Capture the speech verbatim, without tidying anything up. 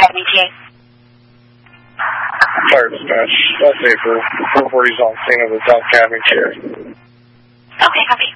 Academy T A. Fire dispatch. That's April. four forty's on scene of the South Academy T A. Okay, copy.